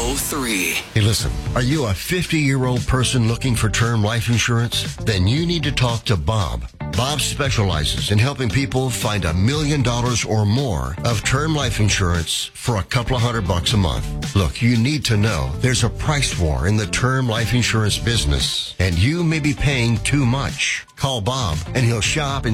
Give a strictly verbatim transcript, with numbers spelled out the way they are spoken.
oh three. Hey, listen, are you a fifty-year-old person looking for term life insurance? Then you need to talk to Bob. Bob specializes in helping people find a million dollars or more of term life insurance for a couple of hundred bucks a month. Look, you need to know there's a price war in the term life insurance business, and you may be paying too much. Call Bob, and he'll shop and